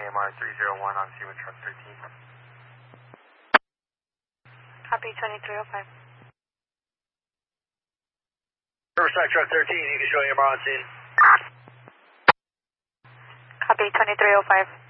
AMR 301 on scene with truck 13. Copy 2305. Riverside truck 13, you can show AMR on scene. Copy 2305.